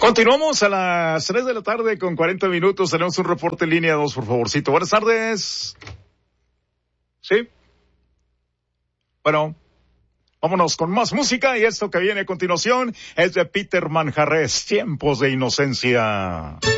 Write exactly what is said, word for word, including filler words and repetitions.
Continuamos a las tres de la tarde con cuarenta minutos. Tenemos un reporte en línea dos, por favorcito. Buenas tardes. ¿Sí? Bueno, vámonos con más música y esto que viene a continuación es de Peter Manjarrés, Tiempos de Inocencia.